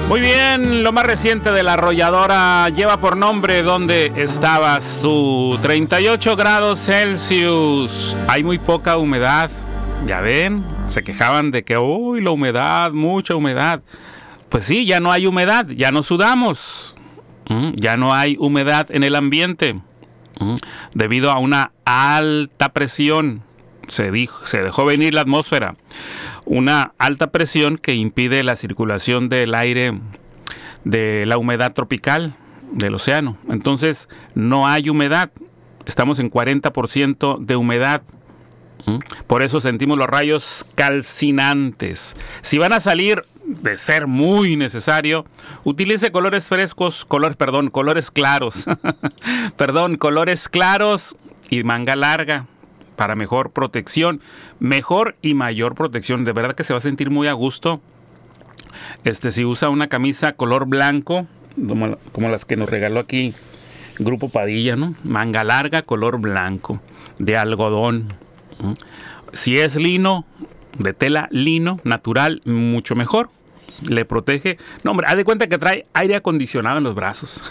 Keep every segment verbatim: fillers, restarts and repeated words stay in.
Muy bien, lo más reciente de la arrolladora lleva por nombre ¿Dónde estabas tú? treinta y ocho grados Celsius. Hay muy poca humedad. Ya ven, se quejaban de que, uy, la humedad, mucha humedad. Pues sí, ya no hay humedad, ya no sudamos. ¿Mm? Ya no hay humedad en el ambiente. ¿Mm? Debido a una alta presión. Se, dijo, se dejó venir la atmósfera. Una alta presión que impide la circulación del aire de la humedad tropical del océano. Entonces, no hay humedad. Estamos en cuarenta por ciento de humedad. ¿Mm? Por eso sentimos los rayos calcinantes. Si van a salir, de ser muy necesario, utilice colores frescos, colores, perdón, colores claros. perdón, colores claros y manga larga. Para mejor protección, mejor y mayor protección. De verdad que se va a sentir muy a gusto. Este, si usa una camisa color blanco, como, como las que nos regaló aquí Grupo Padilla, ¿no? Manga larga, color blanco, de algodón. Si es lino, de tela lino, natural, mucho mejor. Le protege. No, hombre, haz de cuenta que trae aire acondicionado en los brazos.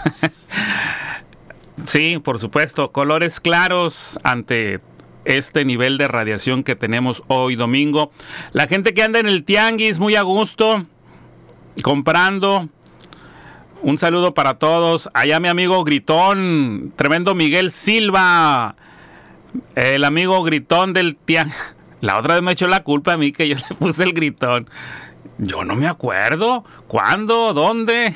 Sí, por supuesto, colores claros ante este nivel de radiación que tenemos hoy domingo. La gente que anda en el tianguis muy a gusto, comprando. Un saludo para todos. Allá mi amigo Gritón, tremendo Miguel Silva, el amigo Gritón del tianguis. La otra vez me echó la culpa a mí que yo le puse el Gritón. Yo no me acuerdo. ¿Cuándo? ¿Dónde?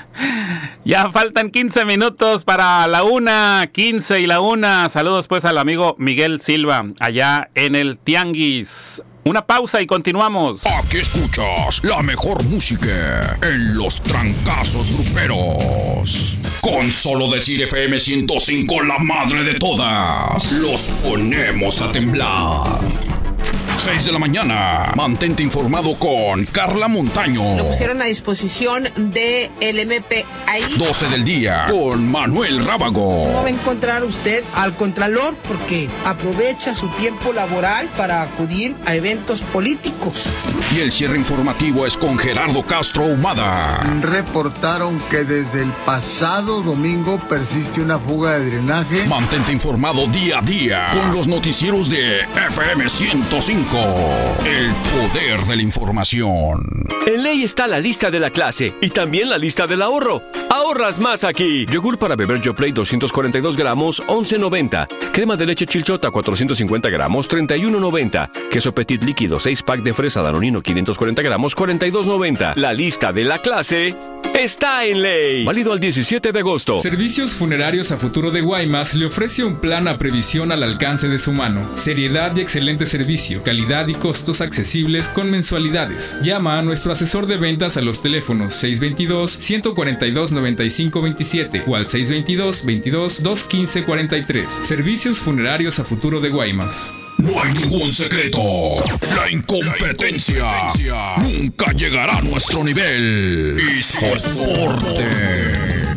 Ya faltan quince minutos para la una, quince y la una. Saludos pues al amigo Miguel Silva, allá en el tianguis. Una pausa y continuamos. Aquí escuchas la mejor música en los trancazos gruperos. Con solo decir F M ciento cinco, la madre de todas, los ponemos a temblar. seis de la mañana. Mantente informado con Carla Montaño. Lo pusieron a disposición del M P ahí. doce del día con Manuel Rábago. No va a encontrar usted al Contralor porque aprovecha su tiempo laboral para acudir a eventos políticos. Y el cierre informativo es con Gerardo Castro Humada. Reportaron que desde el pasado domingo persiste una fuga de drenaje. Mantente informado día a día con los noticieros de F M ciento cinco. El poder de la información. En Ley está la lista de la clase y también la lista del ahorro. Ahorras más aquí. Yogur para beber Yoplait doscientos cuarenta y dos gramos, once noventa. Crema de leche Chilchota cuatrocientos cincuenta gramos, treinta y uno noventa. Queso Petit líquido seis pack de fresa Danonino quinientos cuarenta gramos, cuarenta y dos noventa. La lista de la clase está en Ley. Válido al diecisiete de agosto. Servicios Funerarios a Futuro de Guaymas le ofrece un plan a previsión al alcance de su mano. Seriedad y excelente servicio, calidad y costos accesibles con mensualidades. Llama a nuestro asesor de ventas a los teléfonos seis veintidós, ciento cuarenta y dos, noventa y cinco veintisiete o al seis veintidós, veintidós, doscientos quince cuarenta y tres. Servicios Funerarios a Futuro de Guaymas. No hay ningún secreto. La incompetencia, La incompetencia nunca llegará a nuestro nivel. Y soporte.